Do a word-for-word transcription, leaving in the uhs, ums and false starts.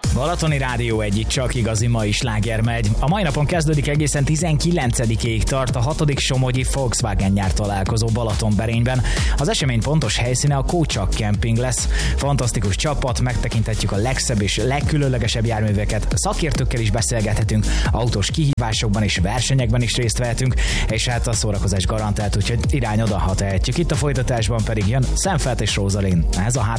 Balatoni Rádió egy, itt csak igazi mai sláger megy. A mai napon kezdődik, egészen tizenkilencedikéig tart a hatodik somogyi Volkswagen nyár találkozó Balatonberényben. Az esemény pontos helyszíne a Kócsak Camping lesz. Fantasztikus csapat, megtekinthetjük a legszebb és legkülönlegesebb járműveket, szakértőkkel is beszélgethetünk, autós kihívásokban és versenyekben is részt vehetünk, és hát a szórakozás garantált, úgyhogy irány oda, ha tehetjük. Itt a folytatásban pedig jön Szemfelt és Rózalin. Ez a hát